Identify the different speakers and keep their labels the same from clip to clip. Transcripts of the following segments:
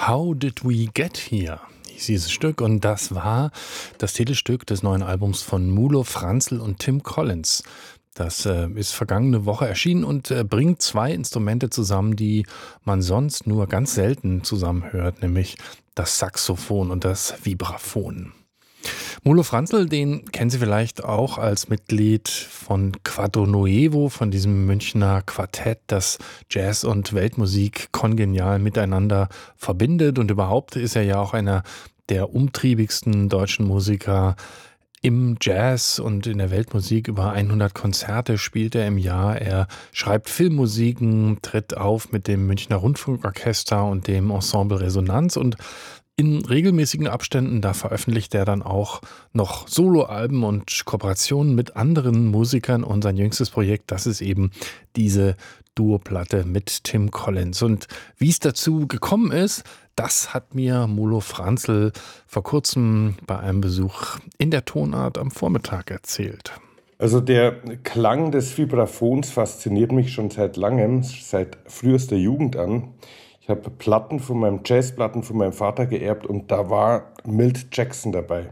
Speaker 1: How Did We Get Here hieß dieses Stück, und das war das Titelstück des neuen Albums von Mulo Franzl und Tim Collins. Das ist vergangene Woche erschienen und bringt zwei Instrumente zusammen, die man sonst nur ganz selten zusammenhört, nämlich das Saxophon und das Vibraphon. Mulo Franzl, den kennen Sie vielleicht auch als Mitglied von Quadro Nuevo, von diesem Münchner Quartett, das Jazz und Weltmusik kongenial miteinander verbindet. Und überhaupt ist er ja auch einer der umtriebigsten deutschen Musiker im Jazz und in der Weltmusik. Über 100 Konzerte spielt er im Jahr. Er schreibt Filmmusiken, tritt auf mit dem Münchner Rundfunkorchester und dem Ensemble Resonanz, und in regelmäßigen Abständen, da veröffentlicht er dann auch noch Soloalben und Kooperationen mit anderen Musikern. Und sein jüngstes Projekt, das ist eben diese Duoplatte mit Tim Collins. Und wie es dazu gekommen ist, das hat mir Mulo Franzl vor kurzem bei einem Besuch in der Tonart am Vormittag erzählt.
Speaker 2: Also der Klang des Vibraphons fasziniert mich schon seit langem, seit frühester Jugend an. Ich habe Jazzplatten von meinem Vater geerbt, und da war Milt Jackson dabei.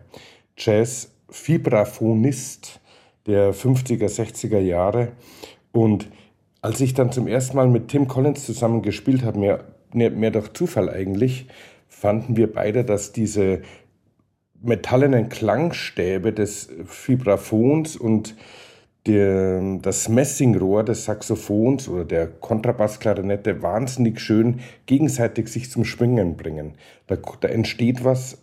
Speaker 2: Jazz-Vibraphonist der 50er, 60er Jahre. Und als ich dann zum ersten Mal mit Tim Collins zusammen gespielt habe, mehr durch Zufall eigentlich, fanden wir beide, dass diese metallenen Klangstäbe des Vibraphons und das Messingrohr des Saxophons oder der Kontrabassklarinette wahnsinnig schön gegenseitig sich zum Schwingen bringen. Da entsteht was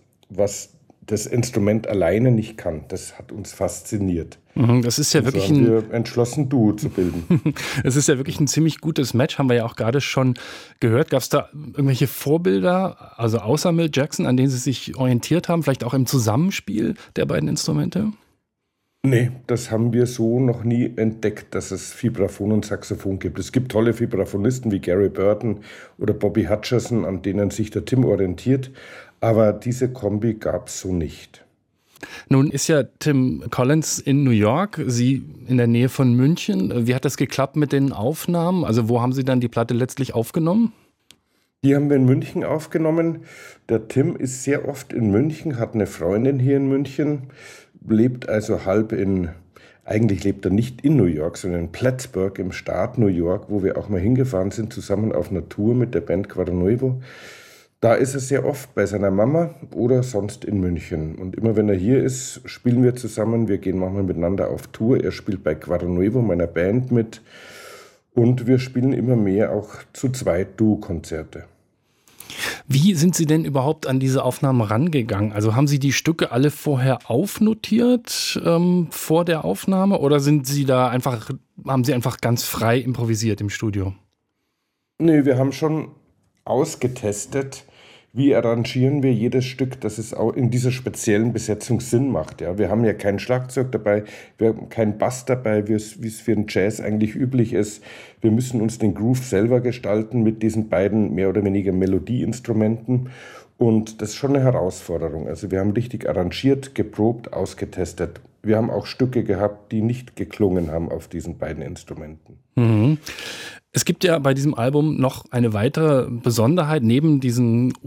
Speaker 2: das Instrument alleine nicht kann. Das hat uns fasziniert.
Speaker 1: Das ist ja wirklich
Speaker 2: haben wir entschlossen, Duo zu bilden.
Speaker 1: Es ist ja wirklich ein ziemlich gutes Match, haben wir ja auch gerade schon gehört. Gab es da irgendwelche Vorbilder, also außer Milt Jackson, an denen Sie sich orientiert haben, vielleicht auch im Zusammenspiel der beiden Instrumente?
Speaker 2: Nee, das haben wir so noch nie entdeckt, dass es Vibraphon und Saxophon gibt. Es gibt tolle Vibraphonisten wie Gary Burton oder Bobby Hutcherson, an denen sich der Tim orientiert, aber diese Kombi gab es so nicht.
Speaker 1: Nun ist ja Tim Collins in New York, Sie in der Nähe von München. Wie hat das geklappt mit den Aufnahmen? Also wo haben Sie dann die Platte letztlich aufgenommen?
Speaker 2: Die haben wir in München aufgenommen. Der Tim ist sehr oft in München, hat eine Freundin hier in München, lebt also eigentlich lebt er nicht in New York, sondern in Plattsburgh im Staat New York, wo wir auch mal hingefahren sind, zusammen auf einer Tour mit der Band Quadro Nuevo. Da ist er sehr oft bei seiner Mama oder sonst in München. Und immer wenn er hier ist, spielen wir zusammen. Wir gehen manchmal miteinander auf Tour. Er spielt bei Quadro Nuevo, meiner Band, mit. Und wir spielen immer mehr auch zu zweit Duo-Konzerte.
Speaker 1: Wie sind Sie denn überhaupt an diese Aufnahmen rangegangen? Also haben Sie die Stücke alle vorher aufnotiert vor der Aufnahme, oder haben Sie einfach ganz frei improvisiert im Studio?
Speaker 2: Nee, wir haben schon ausgetestet, wie arrangieren wir jedes Stück, dass es auch in dieser speziellen Besetzung Sinn macht. Ja, wir haben ja kein Schlagzeug dabei, wir haben keinen Bass dabei, wie es für den Jazz eigentlich üblich ist. Wir müssen uns den Groove selber gestalten mit diesen beiden mehr oder weniger Melodieinstrumenten. Und das ist schon eine Herausforderung. Also wir haben richtig arrangiert, geprobt, ausgetestet. Wir haben auch Stücke gehabt, die nicht geklungen haben auf diesen beiden Instrumenten.
Speaker 1: Mhm. Es gibt ja bei diesem Album noch eine weitere Besonderheit neben dieser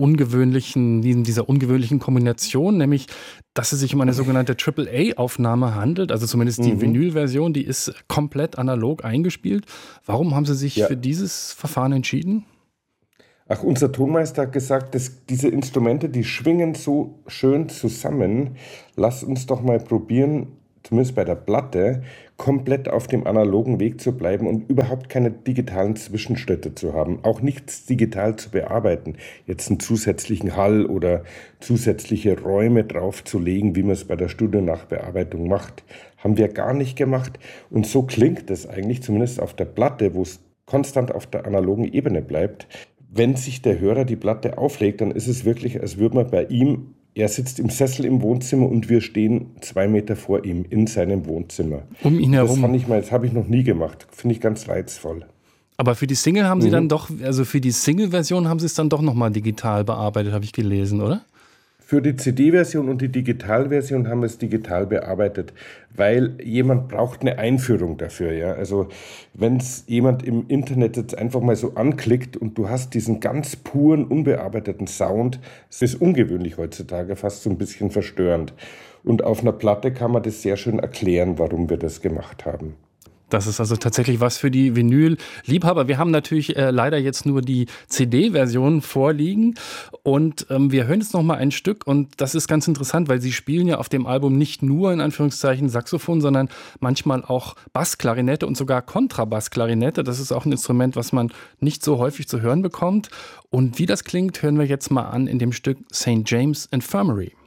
Speaker 1: ungewöhnlichen Kombination, nämlich, dass es sich um eine sogenannte AAA-Aufnahme handelt, also zumindest die Vinyl-Version, die ist komplett analog eingespielt. Warum haben Sie sich für dieses Verfahren entschieden?
Speaker 2: Ach, unser Tonmeister hat gesagt, dass diese Instrumente, die schwingen so schön zusammen. Lass uns doch mal probieren, zumindest bei der Platte, komplett auf dem analogen Weg zu bleiben und überhaupt keine digitalen Zwischenschritte zu haben, auch nichts digital zu bearbeiten, jetzt einen zusätzlichen Hall oder zusätzliche Räume draufzulegen, wie man es bei der Studionachbearbeitung macht, haben wir gar nicht gemacht. Und so klingt es eigentlich, zumindest auf der Platte, wo es konstant auf der analogen Ebene bleibt. Wenn sich der Hörer die Platte auflegt, dann ist es wirklich, als würde man bei ihm, er sitzt im Sessel im Wohnzimmer und wir stehen 2 Meter vor ihm in seinem Wohnzimmer.
Speaker 1: Um ihn herum.
Speaker 2: Das habe ich noch nie gemacht. Finde ich ganz reizvoll.
Speaker 1: Aber für die Single haben Sie dann doch, also für die Single-Version haben Sie es dann doch nochmal digital bearbeitet, habe ich gelesen, oder?
Speaker 2: Für die CD-Version und die Digitalversion haben wir es digital bearbeitet, weil jemand braucht eine Einführung dafür. Ja? Also wenn es jemand im Internet jetzt einfach mal so anklickt und du hast diesen ganz puren, unbearbeiteten Sound, das ist ungewöhnlich heutzutage, fast so ein bisschen verstörend. Und auf einer Platte kann man das sehr schön erklären, warum wir das gemacht haben.
Speaker 1: Das ist also tatsächlich was für die Vinyl-Liebhaber. Wir haben natürlich leider jetzt nur die CD-Version vorliegen und wir hören jetzt noch mal ein Stück und das ist ganz interessant, weil Sie spielen ja auf dem Album nicht nur in Anführungszeichen Saxophon, sondern manchmal auch Bassklarinette und sogar Kontrabassklarinette. Das ist auch ein Instrument, was man nicht so häufig zu hören bekommt. Und wie das klingt, hören wir jetzt mal an in dem Stück St. James Infirmary.